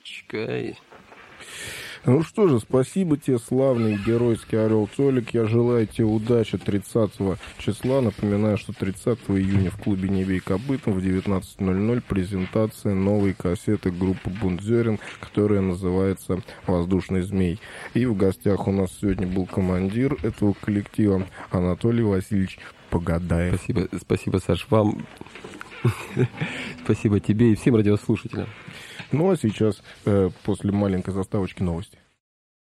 Чекай. Ну что же, спасибо тебе, славный геройский Орел Толик. Я желаю тебе удачи 30 числа. Напоминаю, что 30 июня в клубе «Не бей копытом» в 19:00 презентация новой кассеты группы «Бунтзерин», которая называется «Воздушный змей». И в гостях у нас сегодня был командир этого коллектива Анатолий Васильевич Погадаев. Спасибо, Саш, вам. Спасибо тебе и всем радиослушателям. Ну а сейчас, после маленькой заставочки, новости.